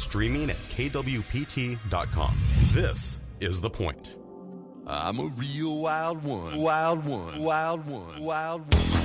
streaming at kwpt.com. This is The Point. I'm a real wild one. Wild one. Wild one. Wild one.